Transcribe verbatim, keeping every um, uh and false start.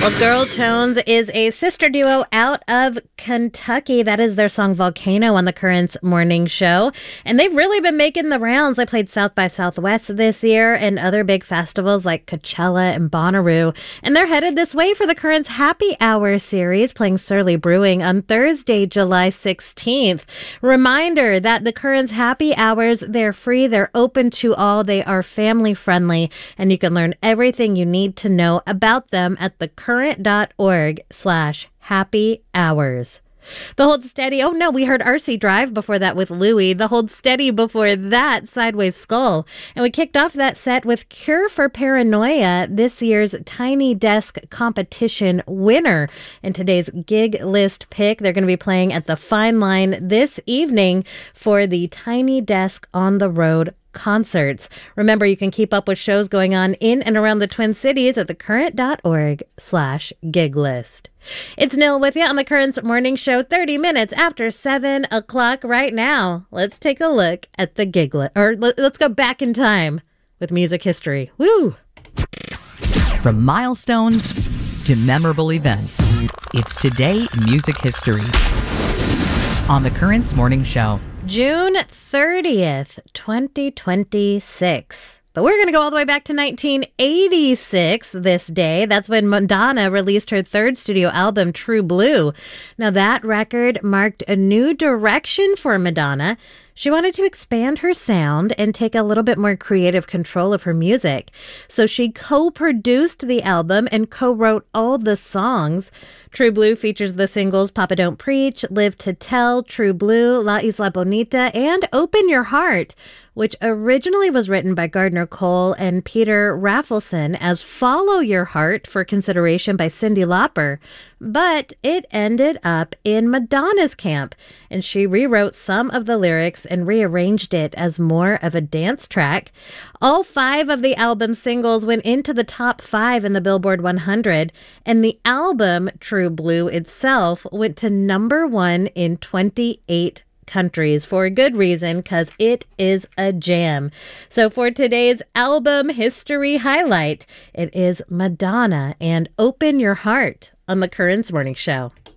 Well, Girl Tones is a sister duo out of Kentucky. That is their song Volcano on the Currents morning show. And they've really been making the rounds. They played South by Southwest this year and other big festivals like Coachella and Bonnaroo. And they're headed this way for the Currents Happy Hour series, playing Surly Brewing on Thursday, July sixteenth. Reminder that the Currents Happy Hours, they're free, they're open to all, they are family friendly, and you can learn everything you need to know about them at the current dot org slash happy hours. The Hold Steady, oh no, we heard R C Drive before that with Louie. The Hold Steady before that, Sideways Skull. And we kicked off that set with Cure for Paranoia, this year's Tiny Desk competition winner. And today's gig list pick, they're going to be playing at the Fine Line this evening for the Tiny Desk on the Road concerts. Remember, you can keep up with shows going on in and around the Twin Cities at the current dot org slash gig list. It's Nil with you on the Currents Morning Show, thirty minutes after seven o'clock right now. Let's take a look at the gig list, or let's go back in time with music history. Woo! From milestones to memorable events, it's Today in Music History on the Currents Morning Show. June thirtieth, twenty twenty-six. But we're going to go all the way back to nineteen eighty-six this day. That's when Madonna released her third studio album, True Blue. Now, that record marked a new direction for Madonna. She wanted to expand her sound and take a little bit more creative control of her music. So she co-produced the album and co-wrote all the songs. True Blue features the singles Papa Don't Preach, Live to Tell, True Blue, La Isla Bonita, and Open Your Heart, which originally was written by Gardner Cole and Peter Rafelson as Follow Your Heart for consideration by Cyndi Lauper. But it ended up in Madonna's camp, and she rewrote some of the lyrics and rearranged it as more of a dance track. All five of the album's singles went into the top five in the Billboard one hundred, and the album, True Blue itself, went to number one in twenty-eight countries for a good reason, because it is a jam. So for today's album history highlight, it is Madonna and Open Your Heart on the Currents Morning Show.